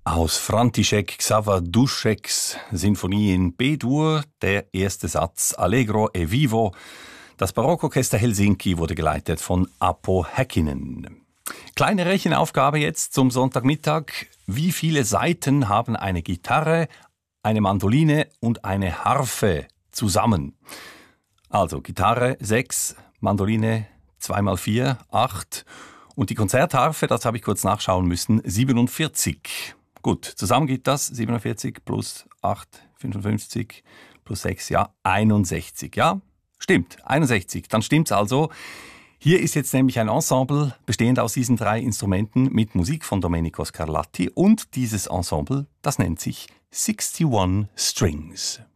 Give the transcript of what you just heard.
Aus František Xaver Dušeks Sinfonie in B-Dur, der erste Satz Allegro e Vivo. Das Barockorchester Helsinki wurde geleitet von Apo Häkkinen. Kleine Rechenaufgabe jetzt zum Sonntagmittag. Wie viele Saiten haben eine Gitarre, eine Mandoline und eine Harfe zusammen? Also Gitarre 6, Mandoline 2 mal 4, 8 und die Konzertharfe, das habe ich kurz nachschauen müssen, 47. Gut, zusammen gibt das 47 plus 8, 55 plus 6, ja, 61. Ja, stimmt, 61. Dann stimmt's also. Hier ist jetzt nämlich ein Ensemble, bestehend aus diesen 3 Instrumenten mit Musik von Domenico Scarlatti. Und dieses Ensemble, das nennt sich 61 Strings.